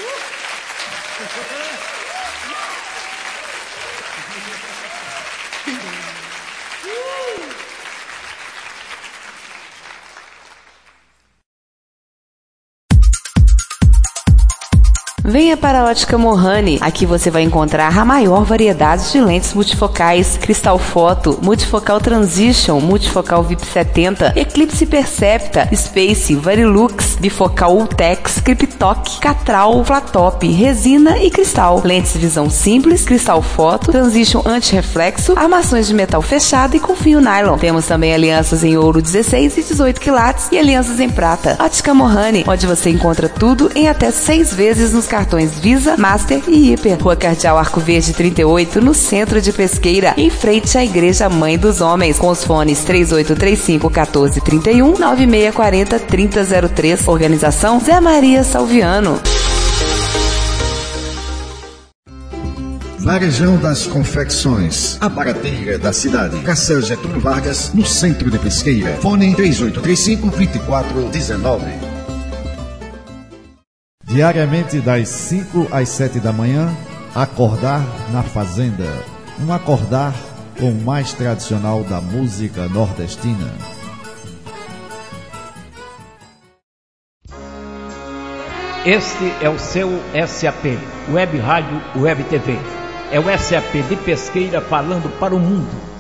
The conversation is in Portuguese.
Venha para a Ótica Mohani. Aqui você vai encontrar a maior variedade de lentes multifocais, Cristal Foto, Multifocal Transition, Multifocal VIP 70, Eclipse Percepta, Space, Varilux, Bifocal Ultex, Cryptoc, Catral, Flatop, Resina e Cristal. Lentes de visão simples, Cristal Foto, Transition anti-reflexo, armações de metal fechado e com fio nylon. Temos também alianças em ouro 16 e 18 quilates e alianças em prata. Ótica Mohani, onde você encontra tudo em até 6 vezes nos cartões Visa, Master e Hiper. Rua Cardeal Arco Verde 38, no centro de Pesqueira, em frente à Igreja Mãe dos Homens, com os fones 3835-1431, 9640-3003. Organização Zé Maria Salviano. Varejão das Confecções, a barateira da cidade. Cacel Getúlio Vargas, no centro de Pesqueira. Fone 3835-2419. Diariamente das 5 às 7 da manhã, Acordar na Fazenda. Um acordar com o mais tradicional da música nordestina. Este é o seu SAP, Web Rádio Web TV. É o SAP de Pesqueira falando para o mundo.